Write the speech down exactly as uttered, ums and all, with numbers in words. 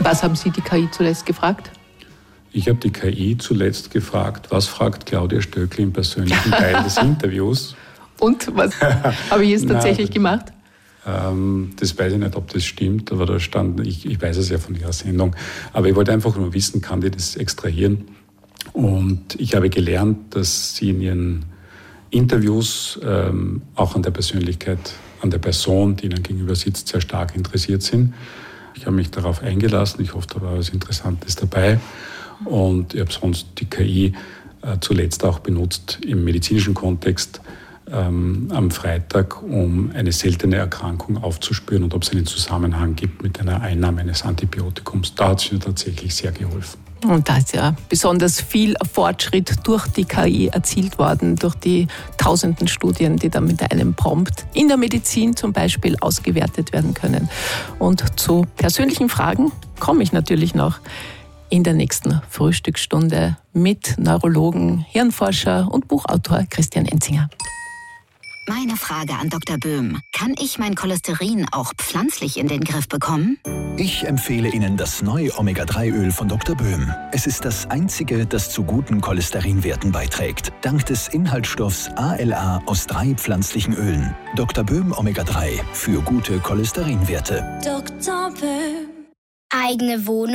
Was haben Sie die K I zuletzt gefragt? Ich habe die K I zuletzt gefragt, was fragt Claudia Stöckl im persönlichen Teil des Interviews? Und, was habe ich jetzt tatsächlich Nein, gemacht? Ähm, das weiß ich nicht, ob das stimmt, aber da stand, ich, ich weiß es ja von Ihrer Sendung, aber ich wollte einfach nur wissen, kann die das extrahieren? Und ich habe gelernt, dass Sie in Ihren Interviews ähm, auch an der Persönlichkeit, an der Person, die Ihnen gegenüber sitzt, sehr stark interessiert sind. Ich habe mich darauf eingelassen, ich hoffe, da war was Interessantes dabei. Und ich habe sonst die K I äh, zuletzt auch benutzt im medizinischen Kontext ähm, am Freitag, um eine seltene Erkrankung aufzuspüren und ob es einen Zusammenhang gibt mit einer Einnahme eines Antibiotikums. Da hat es mir tatsächlich sehr geholfen. Und da ist ja besonders viel Fortschritt durch die K I erzielt worden, durch die tausenden Studien, die dann mit einem Prompt in der Medizin zum Beispiel ausgewertet werden können. Und zu persönlichen Fragen komme ich natürlich noch in der nächsten Frühstücksstunde mit Neurologen, Hirnforscher und Buchautor Christian Enzinger. Meine Frage an Doktor Böhm. Kann ich mein Cholesterin auch pflanzlich in den Griff bekommen? Ich empfehle Ihnen das neue Omega drei Öl von Doktor Böhm. Es ist das einzige, das zu guten Cholesterinwerten beiträgt. Dank des Inhaltsstoffs A L A aus drei pflanzlichen Ölen. Doktor Böhm Omega drei für gute Cholesterinwerte. Doktor Böhm. Eigene Wohnung?